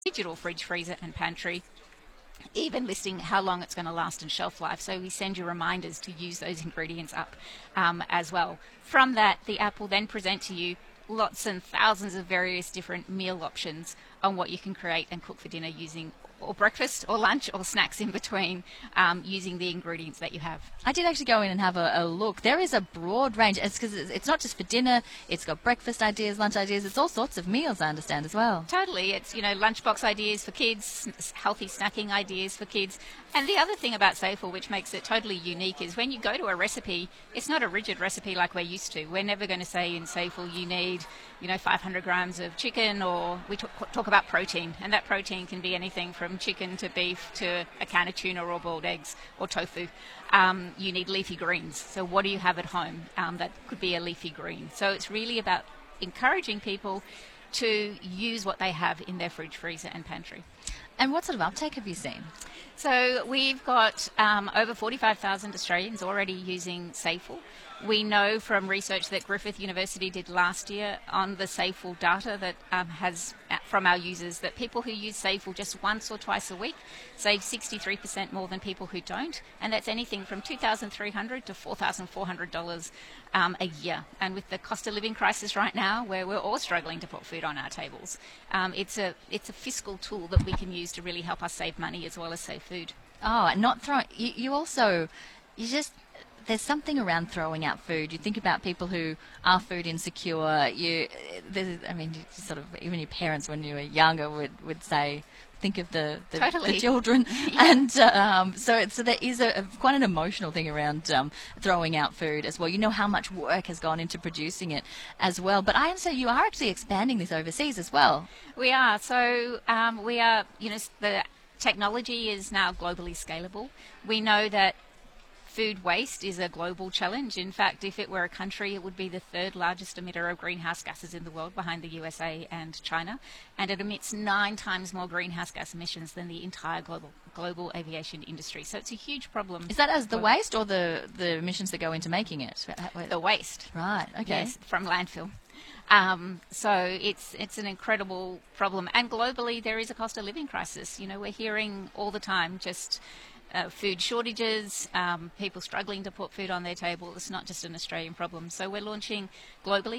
digital fridge, freezer, and pantry, even listing how long it's going to last and shelf life. So we send you reminders to use those ingredients up as well. From that, the app will then present to you lots and thousands of various different meal options on what you can create and cook for dinner using or breakfast or lunch or snacks in between, using the ingredients that you have. I did actually go in and have a look. There is a broad range. It's because it's not just for dinner. It's got breakfast ideas, lunch ideas. It's all sorts of meals, I understand, as well. Totally. It's, lunchbox ideas for kids, healthy snacking ideas for kids. And the other thing about Safel, which makes it totally unique, is when you go to a recipe, it's not a rigid recipe like we're used to. We're never going to say in Safel you need, 500 grams of chicken, or we talk about protein. And that protein can be anything from chicken to beef to a can of tuna or boiled eggs or tofu. You need leafy greens. So what do you have at home that could be a leafy green? So it's really about encouraging people to use what they have in their fridge, freezer and pantry. And what sort of uptake have you seen? So we've got over 45,000 Australians already using Safel. We know from research that Griffith University did last year on the Safel data that has from our users that people who use Safel just once or twice a week save 63% more than people who don't, and that's anything from $2,300 to $4,400 a year. And with the cost of living crisis right now, where we're all struggling to put food on our tables, it's a fiscal tool that we can use to really help us save money as well as save food. Oh, and not throwing. There's something around throwing out food. You think about people who are food insecure. Even your parents when you were younger would say, think of the Totally. the children. Yeah. And so there is quite an emotional thing around throwing out food as well. You know how much work has gone into producing it as well. But I understand you are actually expanding this overseas as well. We are. So we are, the technology is now globally scalable. We know that food waste is a global challenge. In fact, if it were a country, it would be the third largest emitter of greenhouse gases in the world behind the USA and China. And it emits 9 times more greenhouse gas emissions than the entire global aviation industry. So it's a huge problem. Is that as the waste or the emissions that go into making it? The waste. Right, okay. Yes, from landfill. So it's an incredible problem. And globally, there is a cost of living crisis. We're hearing all the time just food shortages, people struggling to put food on their table. It's not just an Australian problem. So we're launching globally